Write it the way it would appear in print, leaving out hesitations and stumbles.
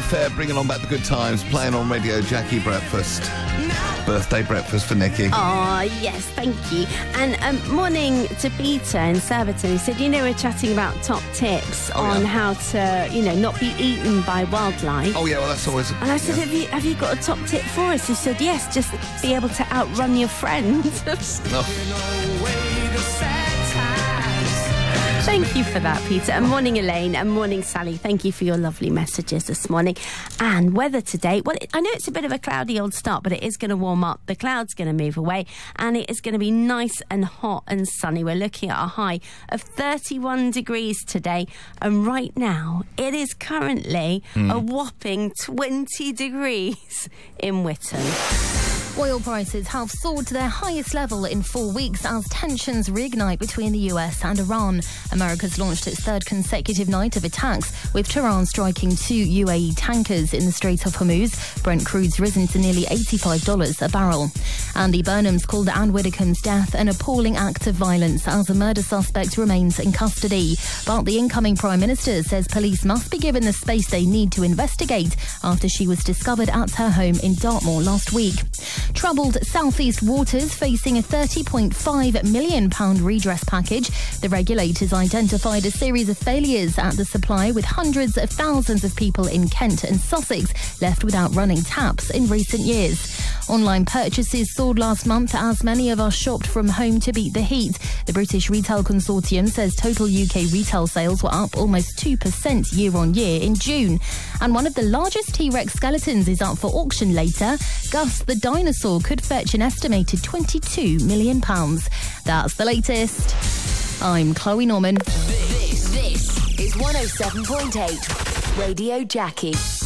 Fair, bringing on back the good times, playing on Radio Jackie Breakfast. Birthday breakfast for Nikki. Oh, yes, thank you. And morning to Peter in Surbiton. He said, we're chatting about top tips on how to, not be eaten by wildlife. Oh, yeah, well, that's always... And I said, have you got a top tip for us? He said, yes, just be able to outrun your friends. Thank you for that, Peter. And morning, Elaine. And morning, Sally. Thank you for your lovely messages this morning. And weather today, well, I know it's a bit of a cloudy old start, but it is going to warm up. The cloud's going to move away, and it is going to be nice and hot and sunny. We're looking at a high of 31 degrees today. And right now, it is currently a whopping 20 degrees in Whitton. Oil prices have soared to their highest level in 4 weeks as tensions reignite between the US and Iran. America's launched its third consecutive night of attacks, with Tehran striking 2 UAE tankers in the Strait of Hormuz. Brent crude's risen to nearly $85 a barrel. Andy Burnham's called Anne Widdecombe's death an appalling act of violence as a murder suspect remains in custody. But the incoming Prime Minister says police must be given the space they need to investigate after she was discovered at her home in Dartmoor last week. Troubled South East waters facing a £30.5 million redress package. The regulators identified a series of failures at the supply, with hundreds of thousands of people in Kent and Sussex left without running taps in recent years. Online purchases soared last month as many of us shopped from home to beat the heat. The British Retail Consortium says total UK retail sales were up almost 2% year on year in June. And one of the largest T-Rex skeletons is up for auction later. Gus the dinosaur could fetch an estimated £22 million. That's the latest. I'm Chloe Norman. This is 107.8 Radio Jackie.